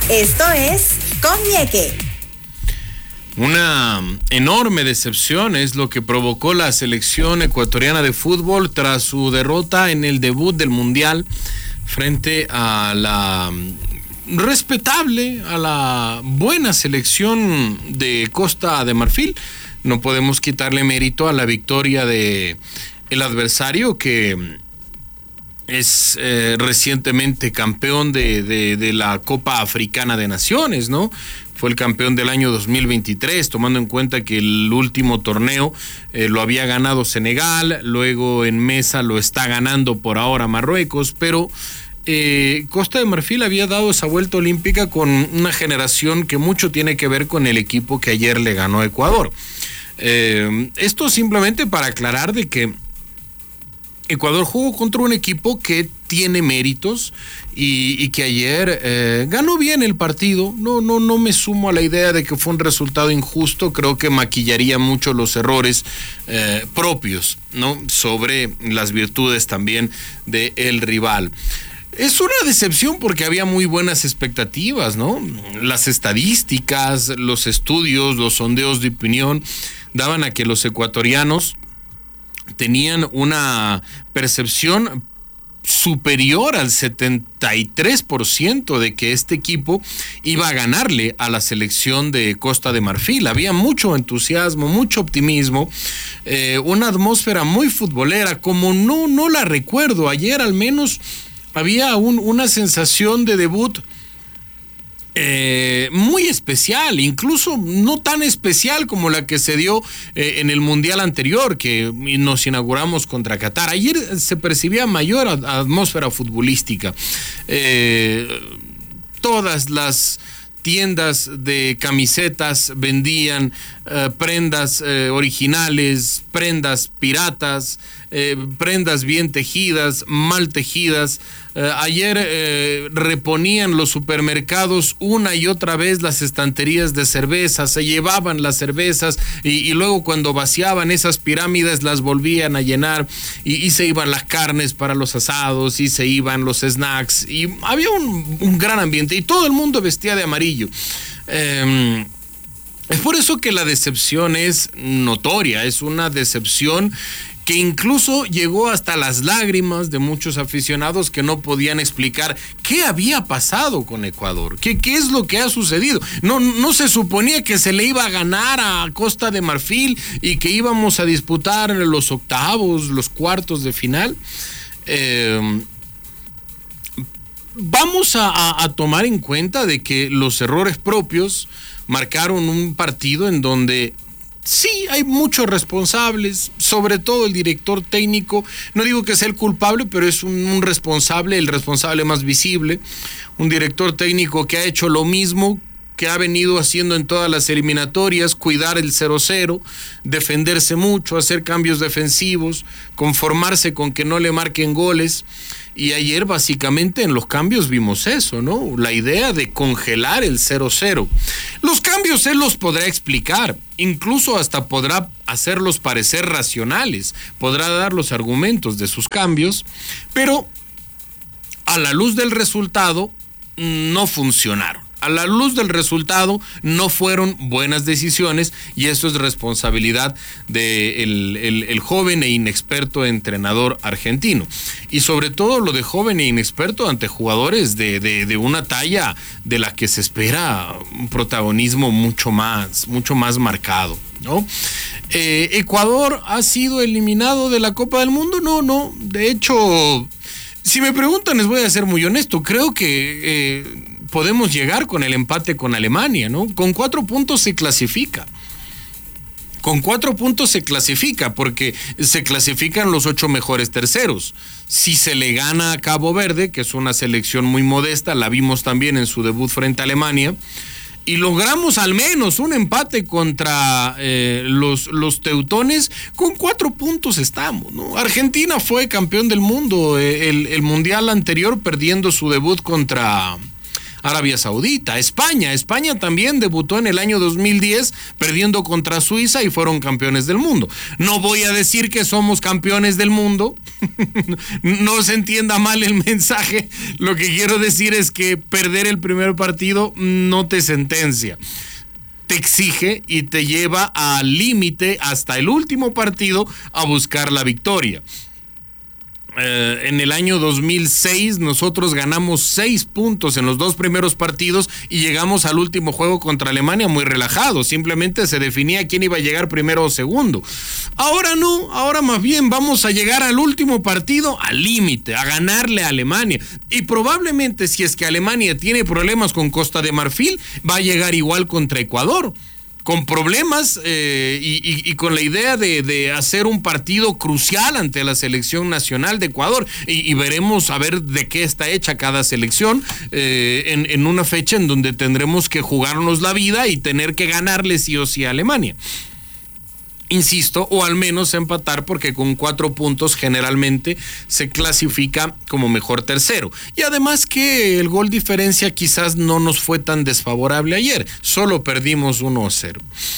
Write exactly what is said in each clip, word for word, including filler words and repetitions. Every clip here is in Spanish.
Esto es Con Ñeque. Una enorme decepción es lo que provocó la selección ecuatoriana de fútbol tras su derrota en el debut del Mundial frente a la respetable, a la buena selección de Costa de Marfil. No podemos quitarle mérito a la victoria de el adversario, que es eh, recientemente campeón de, de, de la Copa Africana de Naciones, ¿no? Fue el campeón del año dos mil veintitrés, tomando en cuenta que el último torneo eh, lo había ganado Senegal, luego en mesa lo está ganando por ahora Marruecos, pero eh, Costa de Marfil había dado esa vuelta olímpica con una generación que mucho tiene que ver con el equipo que ayer le ganó a Ecuador. Eh, esto simplemente para aclarar de que Ecuador jugó contra un equipo que tiene méritos y, y que ayer eh, ganó bien el partido. No, no, no me sumo a la idea de que fue un resultado injusto. Creo que maquillaría mucho los errores eh, propios, ¿no? Sobre las virtudes también del rival. Es una decepción porque había muy buenas expectativas, ¿no? Las estadísticas, los estudios, los sondeos de opinión daban a que los ecuatorianos tenían una percepción superior al setenta y tres por ciento de que este equipo iba a ganarle a la selección de Costa de Marfil. Había mucho entusiasmo, mucho optimismo, eh, una atmósfera muy futbolera, como no, no la recuerdo. Ayer al menos había un, una sensación de debut Eh, muy especial, incluso no tan especial como la que se dio eh, en el Mundial anterior, que nos inauguramos contra Qatar. Ayer se percibía mayor atmósfera futbolística. Eh, todas las tiendas de camisetas vendían eh, prendas eh, originales, prendas piratas, eh, prendas bien tejidas, mal tejidas. Eh, ayer eh, reponían los supermercados una y otra vez las estanterías de cervezas, se llevaban las cervezas y, y luego cuando vaciaban esas pirámides las volvían a llenar y, y se iban las carnes para los asados y se iban los snacks y había un, un gran ambiente y todo el mundo vestía de amarillo. Eh, es por eso que la decepción es notoria, es una decepción que incluso llegó hasta las lágrimas de muchos aficionados que no podían explicar qué había pasado con Ecuador, qué, qué es lo que ha sucedido. No, no se suponía que se le iba a ganar a Costa de Marfil y que íbamos a disputar los octavos, los cuartos de final. Eh, vamos a, a, a tomar en cuenta de que los errores propios marcaron un partido en donde sí, hay muchos responsables, sobre todo el director técnico. No digo que sea el culpable, pero es un, un responsable, el responsable más visible. Un director técnico que ha hecho lo mismo que ha venido haciendo en todas las eliminatorias: cuidar el cero cero, defenderse mucho, hacer cambios defensivos, conformarse con que no le marquen goles. Y ayer básicamente en los cambios vimos eso, ¿no? La idea de congelar el cero cero. Los cambios él los podrá explicar, incluso hasta podrá hacerlos parecer racionales, podrá dar los argumentos de sus cambios, pero a la luz del resultado no funcionaron. A la luz del resultado no fueron buenas decisiones y eso es responsabilidad del de el, el joven e inexperto entrenador argentino. Y sobre todo lo de joven e inexperto ante jugadores de, de, de una talla de la que se espera un protagonismo mucho más, mucho más marcado, ¿no? Eh, ¿Ecuador ha sido eliminado de la Copa del Mundo? No, no. De hecho, si me preguntan, les voy a ser muy honesto. Creo que eh, podemos llegar con el empate con Alemania, ¿no? Con cuatro puntos se clasifica. Con cuatro puntos se clasifica porque se clasifican los ocho mejores terceros. Si se le gana a Cabo Verde, que es una selección muy modesta, la vimos también en su debut frente a Alemania, y logramos al menos un empate contra eh, los, los teutones, con cuatro puntos estamos, ¿no? Argentina fue campeón del mundo eh, el, el mundial anterior, perdiendo su debut contra Arabia Saudita, España. España también debutó en el año dos mil diez perdiendo contra Suiza y fueron campeones del mundo. No voy a decir que somos campeones del mundo, no se entienda mal el mensaje, lo que quiero decir es que perder el primer partido no te sentencia. Te exige y te lleva al límite hasta el último partido a buscar la victoria. Eh, en el año dos mil seis nosotros ganamos seis puntos en los dos primeros partidos y llegamos al último juego contra Alemania muy relajados, simplemente se definía quién iba a llegar primero o segundo. Ahora no, ahora más bien vamos a llegar al último partido al límite, a ganarle a Alemania, y probablemente si es que Alemania tiene problemas con Costa de Marfil, va a llegar igual contra Ecuador, con problemas eh, y, y, y con la idea de, de hacer un partido crucial ante la selección nacional de Ecuador, y, y veremos a ver de qué está hecha cada selección eh, en, en una fecha en donde tendremos que jugarnos la vida y tener que ganarle sí o sí a Alemania. Insisto, o al menos empatar, porque con cuatro puntos generalmente se clasifica como mejor tercero. Y además que el gol diferencia quizás no nos fue tan desfavorable ayer, solo perdimos uno a cero.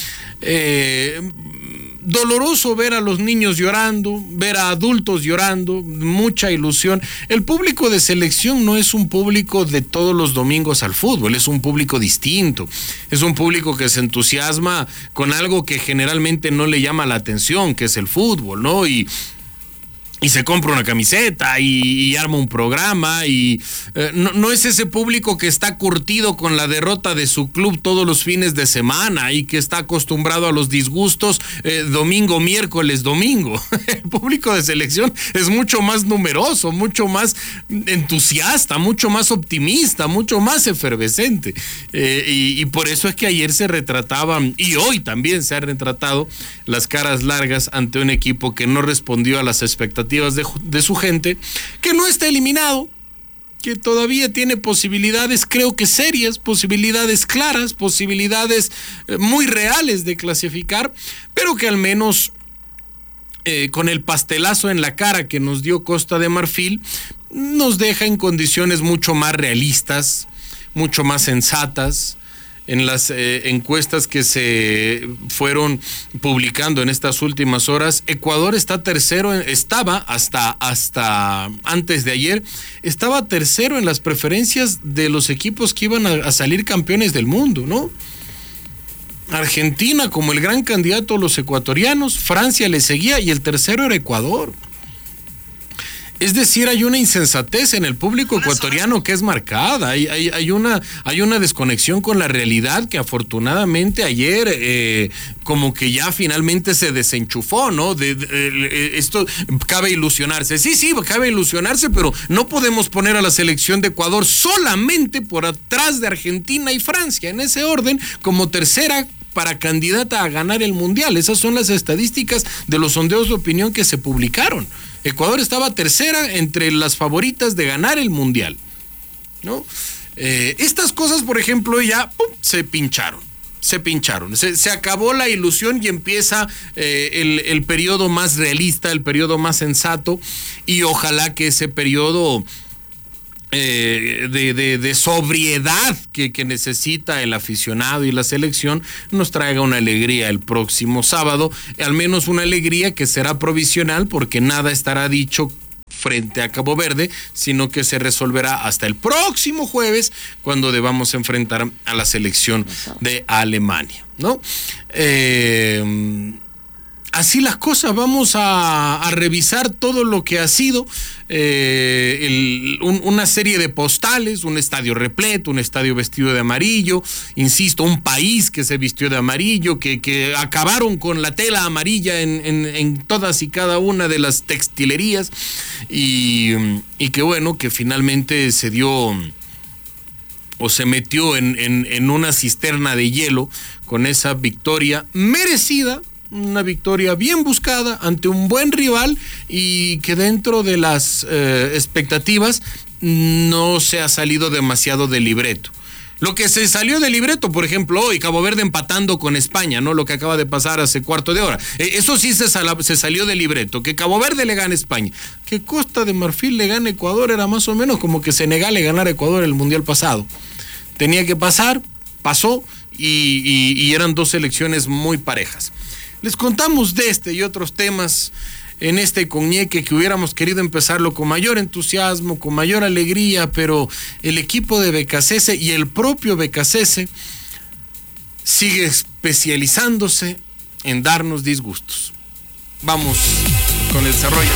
Eh, doloroso ver a los niños llorando, ver a adultos llorando, mucha ilusión. El público de selección no es un público de todos los domingos al fútbol, es un público distinto, es un público que se entusiasma con algo que generalmente no le llama la atención, que es el fútbol, ¿no? Y y se compra una camiseta y, y arma un programa y eh, no, no es ese público que está curtido con la derrota de su club todos los fines de semana y que está acostumbrado a los disgustos eh, domingo, miércoles, domingo. El público de selección es mucho más numeroso, mucho más entusiasta, mucho más optimista, mucho más efervescente, eh, y, y por eso es que ayer se retrataban, y hoy también se han retratado las caras largas ante un equipo que no respondió a las expectativas De, de su gente, que no está eliminado, que todavía tiene posibilidades, creo que serias, posibilidades claras, posibilidades eh, muy reales de clasificar, pero que al menos eh, con el pastelazo en la cara que nos dio Costa de Marfil, nos deja en condiciones mucho más realistas, mucho más sensatas. En las eh, encuestas que se fueron publicando en estas últimas horas, Ecuador está tercero, en, estaba hasta, hasta antes de ayer, estaba tercero en las preferencias de los equipos que iban a, a salir campeones del mundo, ¿no? Argentina como el gran candidato a los ecuatorianos, Francia le seguía y el tercero era Ecuador. Es decir, hay una insensatez en el público ecuatoriano que es marcada, hay, hay, hay, una, hay una desconexión con la realidad que afortunadamente ayer eh, como que ya finalmente se desenchufó, ¿no? De, de, de, esto cabe ilusionarse, sí, sí, cabe ilusionarse, pero no podemos poner a la selección de Ecuador solamente por atrás de Argentina y Francia, en ese orden, como tercera para candidata a ganar el Mundial. Esas son las estadísticas de los sondeos de opinión que se publicaron. Ecuador estaba tercera entre las favoritas de ganar el Mundial, ¿no? Eh, estas cosas, por ejemplo, ya ¡pum!, se pincharon, se pincharon, se, se acabó la ilusión y empieza eh, el, el periodo más realista, el periodo más sensato, y ojalá que ese periodo Eh, de, de, de sobriedad que, que necesita el aficionado y la selección nos traiga una alegría el próximo sábado, al menos una alegría que será provisional porque nada estará dicho frente a Cabo Verde, sino que se resolverá hasta el próximo jueves cuando debamos enfrentar a la selección de Alemania, ¿no? Eh, Así las cosas, vamos a, a revisar todo lo que ha sido eh, el, un, una serie de postales, un estadio repleto, un estadio vestido de amarillo, insisto, un país que se vistió de amarillo, que, que acabaron con la tela amarilla en, en, en todas y cada una de las textilerías y, y que bueno, que finalmente se dio o se metió en, en, en una cisterna de hielo con esa victoria merecida. Una victoria bien buscada ante un buen rival y que dentro de las eh, expectativas no se ha salido demasiado del libreto. Lo que se salió del libreto, por ejemplo, hoy Cabo Verde empatando con España, ¿no? Lo que acaba de pasar hace cuarto de hora. Eh, eso sí se, sal, se salió del libreto, que Cabo Verde le gane a España. Que Costa de Marfil le gane a Ecuador era más o menos como que Senegal le ganara a Ecuador el Mundial pasado. tenía que pasar, pasó y, y, y eran dos elecciones muy parejas. Les contamos de este y otros temas en este Coñeque, que hubiéramos querido empezarlo con mayor entusiasmo, con mayor alegría, pero el equipo de Becasese y el propio Becasese sigue especializándose en darnos disgustos. Vamos con el desarrollo.